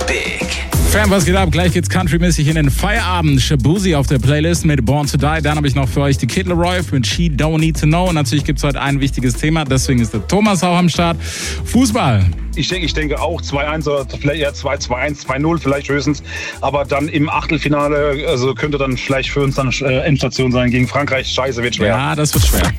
big. Fam, was geht ab? Gleich geht's countrymäßig in den Feierabend. Shabuzi auf der Playlist mit Born to Die. Dann habe ich noch für euch die Kid Laroi mit She Don't Need to Know. Und natürlich gibt's heute ein wichtiges Thema. Deswegen ist der Thomas auch am Start. Fußball. Ich denke auch 2-1 oder vielleicht eher 2-2-1, 2-0 vielleicht höchstens. Aber dann im Achtelfinale, also könnte dann vielleicht für uns dann Endstation sein gegen Frankreich. Scheiße, wird schwer. Ja, das wird schwer.